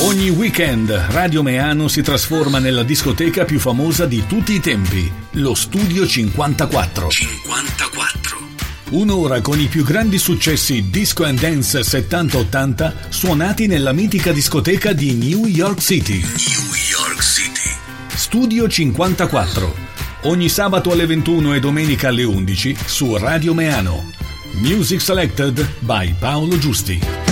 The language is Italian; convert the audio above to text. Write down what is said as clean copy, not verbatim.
Ogni weekend Radio Meano si trasforma nella discoteca più famosa di tutti i tempi, lo Studio 54. Un'ora con i più grandi successi disco and dance 70-80 suonati nella mitica discoteca di New York City. Studio 54. Ogni sabato alle 21 e domenica alle 11 su Radio Meano. Music selected by Paolo Giusti.